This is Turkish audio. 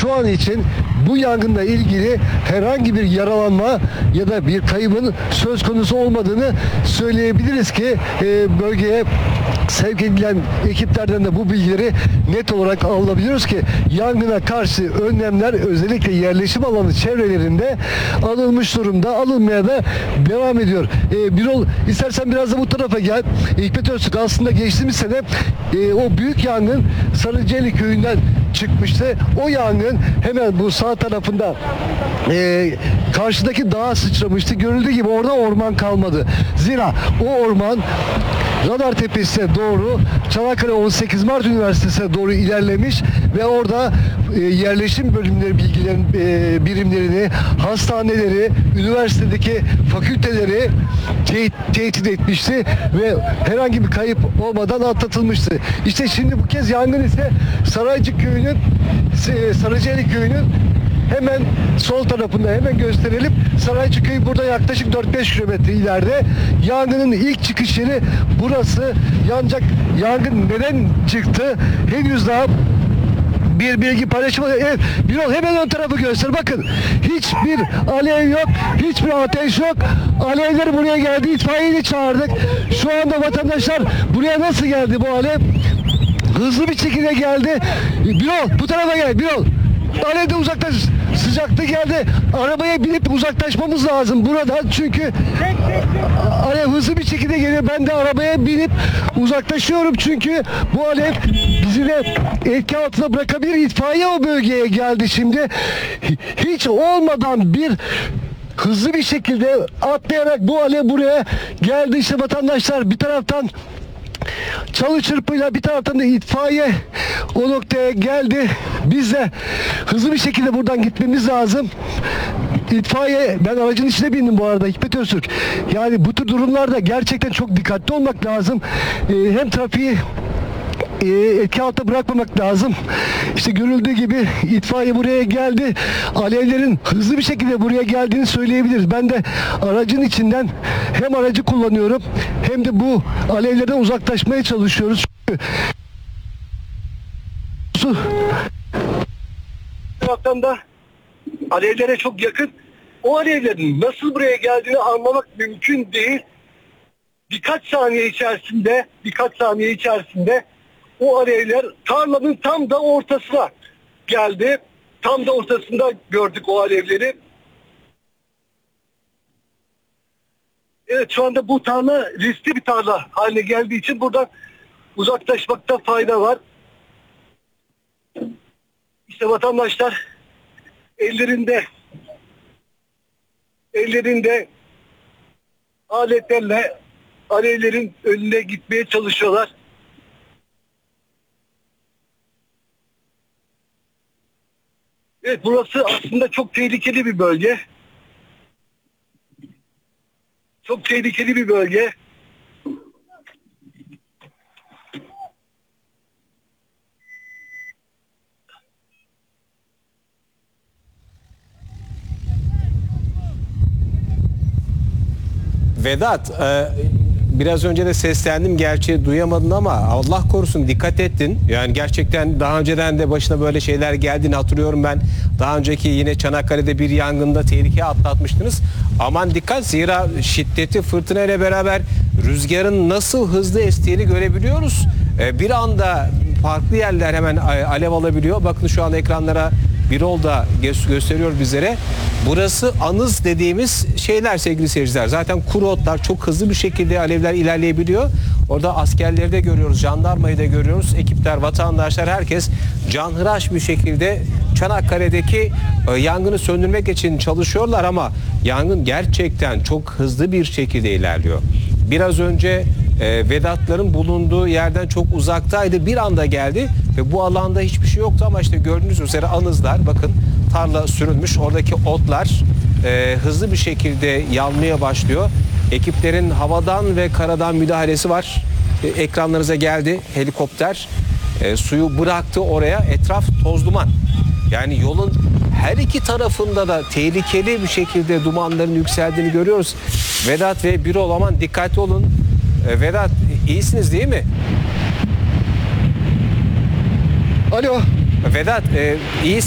şu an için bu yangınla ilgili herhangi bir yaralanma ya da bir kaybın söz konusu olmadığını söyleyebiliriz ki bölgeye sevk edilen ekiplerden de bu bilgileri net olarak alabiliyoruz ki yangına karşı önlemler özellikle yerleşim alanı çevrelerinde alınmış durumda, alınmaya da devam ediyor. Birol, istersen biraz da bu tarafa gel. Hikmet Öztürk, aslında geçtiğimiz sene o büyük yangın Sarıceli köyünden çıkmıştı. O yangın hemen bu sağ tarafında karşıdaki dağa sıçramıştı. Görüldüğü gibi orada orman kalmadı. Zira o orman Radar Tepesi'ne doğru Çanakkale 18 Mart Üniversitesi'ne doğru ilerlemiş ve orada yerleşim bölümleri birimlerini, hastaneleri, üniversitedeki fakülteleri tehdit etmişti ve herhangi bir kayıp olmadan atlatılmıştı. İşte şimdi bu kez yangın ise Sarıceli köyünün hemen sol tarafında, hemen gösterelim. Saraycı köyü burada yaklaşık 4-5 kilometre ileride. Yangının ilk çıkış yeri burası. Ancak yangın neden çıktı henüz daha bir bilgi paylaşılmadı. Evet, Birol, hemen ön tarafı göster. Bakın, hiçbir alev yok, hiçbir ateş yok. Alevler buraya geldi, itfaiyeyi çağırdık. Şu anda vatandaşlar, buraya nasıl geldi bu alev? Hızlı bir şekilde geldi. Birol, bu tarafa gel Birol. Alev de uzaklaş. Sıcaklığı geldi. Arabaya binip uzaklaşmamız lazım buradan, çünkü alev hızlı bir şekilde geliyor. Ben de arabaya binip uzaklaşıyorum çünkü bu alev bizi de etki altına bırakabilir. İtfaiye o bölgeye geldi şimdi. Hiç olmadan hızlı bir şekilde atlayarak bu alev buraya geldi. İşte vatandaşlar bir taraftan çalı çırpıyla, bir taraftan da itfaiye o noktaya geldi. Biz de hızlı bir şekilde buradan gitmemiz lazım. İtfaiye, ben aracın içine bindim bu arada Hikmet Öztürk. Yani bu tür durumlarda gerçekten çok dikkatli olmak lazım. Hem trafiği etki altında bırakmamak lazım. İşte görüldüğü gibi itfaiye buraya geldi. Alevlerin hızlı bir şekilde buraya geldiğini söyleyebiliriz. Ben de aracın içinden hem aracı kullanıyorum hem de bu alevlerden uzaklaşmaya çalışıyoruz. Taraftan da alevlere çok yakın. O alevlerin nasıl buraya geldiğini anlamak mümkün değil. Birkaç saniye içerisinde o alevler tarlanın tam da ortasına geldi. Tam da ortasında gördük o alevleri. Evet, şu anda bu tarla riskli bir tarla haline geldiği için buradan uzaklaşmakta fayda var. İşte vatandaşlar ellerinde aletlerle alevlerin önüne gitmeye çalışıyorlar. Evet, burası aslında çok tehlikeli bir bölge. Çok tehlikeli bir bölge. Vedat, biraz önce de seslendim, gerçi duyamadın ama Allah korusun dikkat ettin. Yani gerçekten daha önceden de başına böyle şeyler geldiğini hatırlıyorum ben. Daha önceki yine Çanakkale'de bir yangında tehlikeye atlatmıştınız. Aman dikkat, zira şiddeti fırtına ile beraber rüzgarın nasıl hızlı estiğini görebiliyoruz. Bir anda farklı yerler hemen alev alabiliyor. Bakın şu an ekranlara Birol da gösteriyor bizlere. Burası anız dediğimiz şeyler sevgili seyirciler. Zaten kuru otlar, çok hızlı bir şekilde alevler ilerleyebiliyor. Orada askerleri de görüyoruz, jandarmayı da görüyoruz. Ekipler, vatandaşlar, herkes canhıraş bir şekilde Çanakkale'deki yangını söndürmek için çalışıyorlar ama yangın gerçekten çok hızlı bir şekilde ilerliyor. Biraz önce Vedatların bulunduğu yerden çok uzaktaydı. Bir anda geldi ve bu alanda hiçbir şey yoktu ama işte gördüğünüz üzere anızlar, bakın tarla sürülmüş, oradaki otlar hızlı bir şekilde yanmaya başlıyor. Ekiplerin havadan ve karadan müdahalesi var. Ekranlarınıza geldi helikopter. Suyu bıraktı oraya, etraf toz duman. Yani yolun her iki tarafında da tehlikeli bir şekilde dumanların yükseldiğini görüyoruz. Vedat ve Birol, aman dikkatli olun. Vedat, iyisiniz değil mi? Alo. Vedat, iyi.